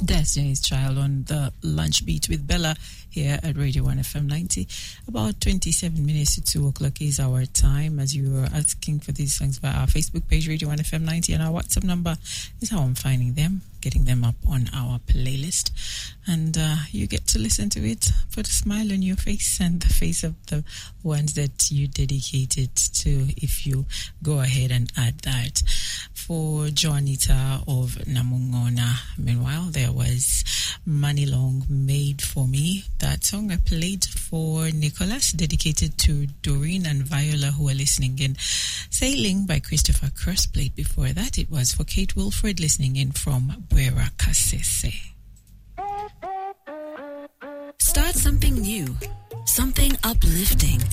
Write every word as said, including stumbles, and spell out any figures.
Destiny's Child on the Lunch Beat with Bella here at Radio one F M ninety. About twenty-seven minutes to two o'clock is our time. As you were asking for these songs via our Facebook page, Radio one F M ninety, and our WhatsApp number is how I'm finding them, getting them up on our playlist. And uh, you get to listen to it, put a smile on your face and the face of the ones that you dedicated to, if you go ahead and add that. For Joanita of Namungona, meanwhile, there was Money Long, Made For Me. That song I played for Nicholas, dedicated to Doreen and Viola who are listening in. Sailing by Christopher Cross played before that. It was for Kate Wilfred listening in from Buera Kasese. Start something new, something uplifting.